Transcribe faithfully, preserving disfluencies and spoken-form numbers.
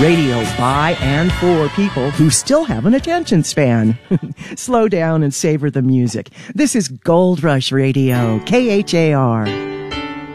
Radio by and for people who still have an attention span. Slow down and savor the music. This is Gold Rush Radio, K H A R.